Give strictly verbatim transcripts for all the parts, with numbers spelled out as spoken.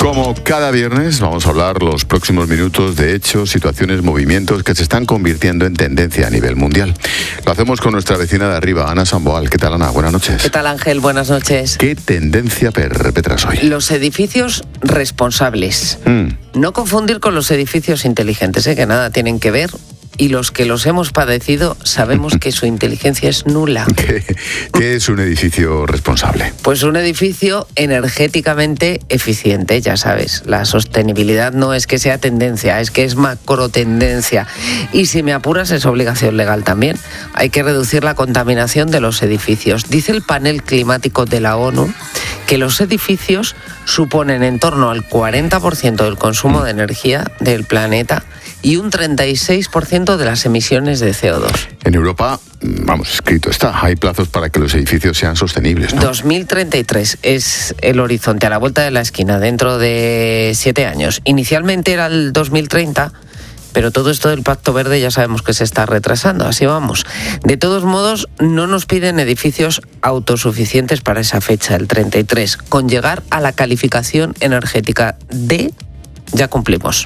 Como cada viernes vamos a hablar los próximos minutos de hechos, situaciones, movimientos que se están convirtiendo en tendencia a nivel mundial. Lo hacemos con nuestra vecina de arriba, Ana Samboal. ¿Qué tal, Ana? Buenas noches. ¿Qué tal, Ángel? Buenas noches. ¿Qué tendencia perpetras hoy? Los edificios responsables. Mm. No confundir con los edificios inteligentes, ¿eh? Que nada tienen que ver. Y los que los hemos padecido sabemos que su inteligencia es nula. ¿Qué, qué es un edificio responsable? Pues un edificio energéticamente eficiente, ya sabes. La sostenibilidad no es que sea tendencia, es que es macrotendencia. Y si me apuras es obligación legal también. Hay que reducir la contaminación de los edificios. Dice el panel climático de la ONU que los edificios suponen en torno al cuarenta por ciento del consumo de energía del planeta y un treinta y seis por ciento de las emisiones de C O dos. En Europa, vamos, escrito está, hay plazos para que los edificios sean sostenibles, ¿no? dos mil treinta y tres es el horizonte, a la vuelta de la esquina, dentro de siete años. Inicialmente era el dos mil treinta, pero todo esto del Pacto Verde ya sabemos que se está retrasando, así vamos. De todos modos, no nos piden edificios autosuficientes para esa fecha, el treinta y tres. Con llegar a la calificación energética D, ya cumplimos.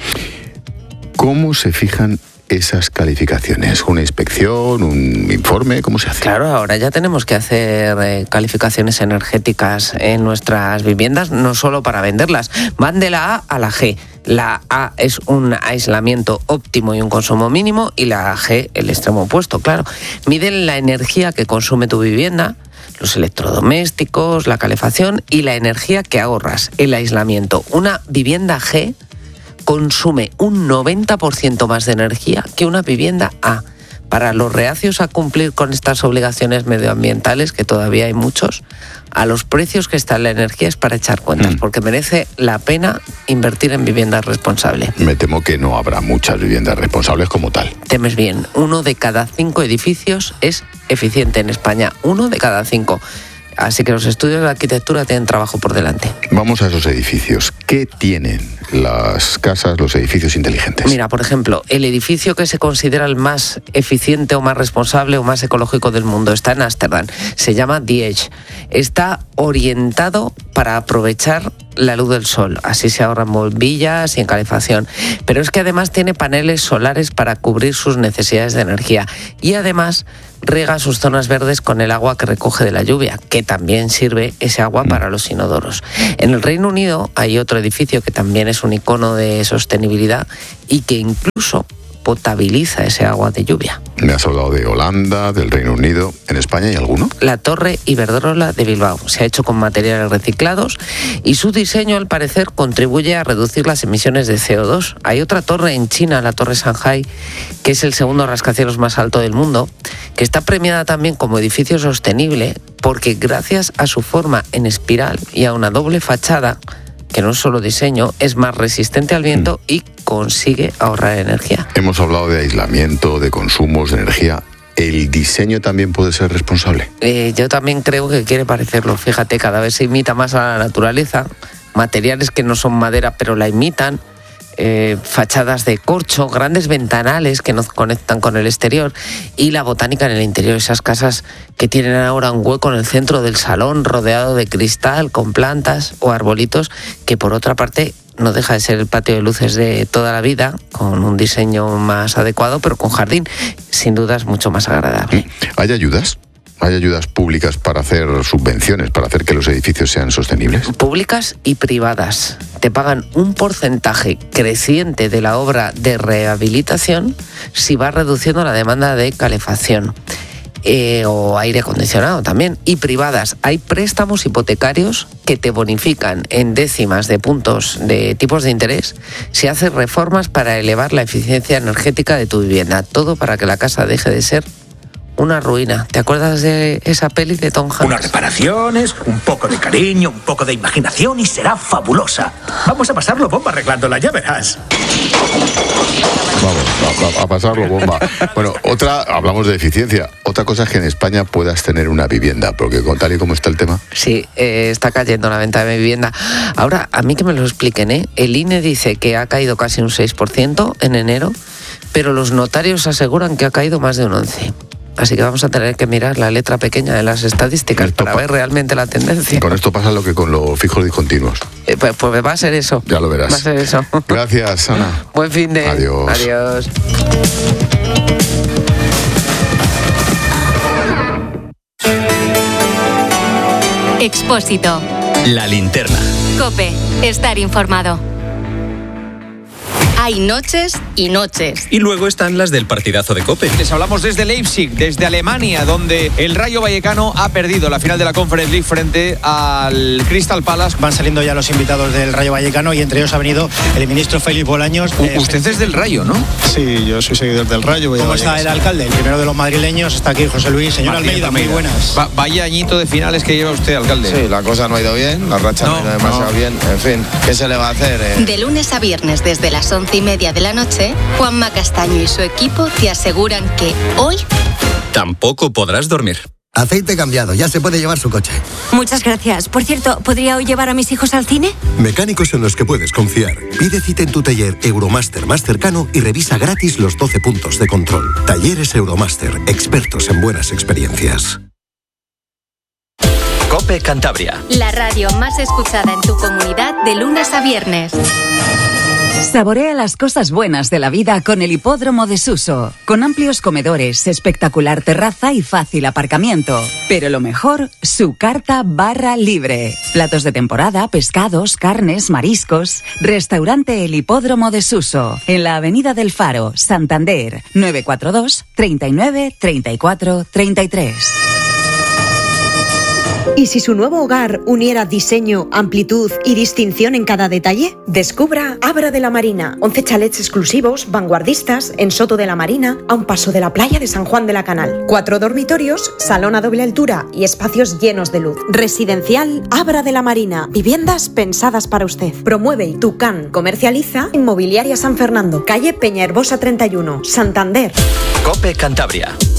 ¿Cómo se fijan esas calificaciones? ¿Una inspección, un informe? ¿Cómo se hace? Claro, ahora ya tenemos que hacer eh, calificaciones energéticas en nuestras viviendas, no solo para venderlas. Van de la A a la G. La A es un aislamiento óptimo y un consumo mínimo, y la G el extremo opuesto, claro. Miden la energía que consume tu vivienda, los electrodomésticos, la calefacción y la energía que ahorras, el aislamiento. Una vivienda G consume un noventa por ciento más de energía que una vivienda A. Para los reacios a cumplir con estas obligaciones medioambientales, que todavía hay muchos, a los precios que está la energía es para echar cuentas, mm. porque merece la pena invertir en vivienda responsable. Me temo que no habrá muchas viviendas responsables como tal. Temes bien, uno de cada cinco edificios es eficiente en España, uno de cada cinco. Así que los estudios de arquitectura tienen trabajo por delante. Vamos a esos edificios. ¿Qué tienen las casas, los edificios inteligentes? Mira, por ejemplo, el edificio que se considera el más eficiente o más responsable o más ecológico del mundo está en Ámsterdam. Se llama The Edge. Está orientado para aprovechar la luz del sol. Así se ahorran bombillas y en calefacción. Pero es que además tiene paneles solares para cubrir sus necesidades de energía. Y además riega sus zonas verdes con el agua que recoge de la lluvia, que también sirve ese agua para los inodoros. En el Reino Unido hay otro edificio que también es un icono de sostenibilidad y que incluso potabiliza ese agua de lluvia. Me has hablado de Holanda, del Reino Unido. ¿En España hay alguno? La Torre Iberdrola de Bilbao. Se ha hecho con materiales reciclados y su diseño, al parecer, contribuye a reducir las emisiones de C O dos. Hay otra torre en China, la Torre Shanghai, que es el segundo rascacielos más alto del mundo, que está premiada también como edificio sostenible porque gracias a su forma en espiral y a una doble fachada, que no es solo diseño, es más resistente al viento y consigue ahorrar energía. Hemos hablado de aislamiento, de consumos de energía. ¿El diseño también puede ser responsable? Eh, yo también creo que quiere parecerlo. Fíjate, cada vez se imita más a la naturaleza. Materiales que no son madera, pero la imitan. Eh, fachadas de corcho, grandes ventanales que nos conectan con el exterior y la botánica en el interior, esas casas que tienen ahora un hueco en el centro del salón rodeado de cristal con plantas o arbolitos, que por otra parte no deja de ser el patio de luces de toda la vida, con un diseño más adecuado, pero con jardín, sin duda es mucho más agradable. ¿Hay ayudas? ¿Hay ayudas públicas para hacer subvenciones, para hacer que los edificios sean sostenibles? Públicas y privadas. Te pagan un porcentaje creciente de la obra de rehabilitación si vas reduciendo la demanda de calefacción. Eh, o aire acondicionado también, y privadas. Hay préstamos hipotecarios que te bonifican en décimas de puntos de tipos de interés si haces reformas para elevar la eficiencia energética de tu vivienda. Todo para que la casa deje de ser una ruina. ¿Te acuerdas de esa peli de Tom Hanks? Unas reparaciones, un poco de cariño, un poco de imaginación y será fabulosa. Vamos a pasarlo bomba arreglándola, ya verás. Vamos, a, a pasarlo bomba. Bueno, otra, hablamos de eficiencia. Otra cosa es que en España puedas tener una vivienda, porque con tal y como está el tema... Sí, eh, está cayendo la venta de mi vivienda. Ahora, a mí que me lo expliquen, ¿eh? El I N E dice que ha caído casi un seis por ciento en enero, pero los notarios aseguran que ha caído más de un once por ciento. Así que vamos a tener que mirar la letra pequeña de las estadísticas esto para pa- ver realmente la tendencia. Y con esto pasa lo que con los fijos discontinuos. Eh, pues, pues va a ser eso. Ya lo verás. Va a ser eso. Gracias, Ana. Buen fin de... Adiós. Adiós. Expósito. La linterna. COPE. Estar informado. Hay noches y noches. Y luego están las del partidazo de COPE. Les hablamos desde Leipzig, desde Alemania, donde el Rayo Vallecano ha perdido la final de la Conference League frente al Crystal Palace. Van saliendo ya los invitados del Rayo Vallecano y entre ellos ha venido el ministro Félix Bolaños. U- usted es del Rayo, ¿no? Sí, yo soy seguidor del Rayo. Voy ¿Cómo a está el alcalde? El primero de los madrileños está aquí, José Luis. Señor Martínez Almeida, muy Almeida. buenas. Va- vaya añito de finales que lleva usted, alcalde. Sí, la cosa no ha ido bien, la racha no, No, ha ido demasiado no. bien. En fin, ¿qué se le va a hacer? Eh? De lunes a viernes desde las once y media de la noche, Juanma Castaño y su equipo te aseguran que hoy Tampoco podrás dormir. Aceite cambiado, ya se puede llevar su coche. Muchas gracias. Por cierto, ¿podría hoy llevar a mis hijos al cine? Mecánicos en los que puedes confiar. Pide cita en tu taller Euromaster más cercano y revisa gratis los doce puntos de control. Talleres Euromaster, expertos en buenas experiencias. COPE Cantabria. la radio más escuchada en tu comunidad de lunes a viernes. Saborea las cosas buenas de la vida con el Hipódromo de Suso, con amplios comedores, espectacular terraza y fácil aparcamiento. Pero lo mejor, su carta barra libre. Platos de temporada, pescados, carnes, mariscos. Restaurante El Hipódromo de Suso, en la Avenida del Faro, Santander, nueve cuatro dos, treinta y nueve, treinta y cuatro, treinta y tres. ¿Y si su nuevo hogar uniera diseño, amplitud y distinción en cada detalle? Descubra Abra de la Marina. once chalets exclusivos, vanguardistas, en Soto de la Marina, a un paso de la playa de San Juan de la Canal. Cuatro dormitorios, salón a doble altura y espacios llenos de luz. Residencial Abra de la Marina. Viviendas pensadas para usted. Promueve Tucán. Comercializa Inmobiliaria San Fernando. Calle Peñaherbosa treinta y uno, Santander. COPE Cantabria.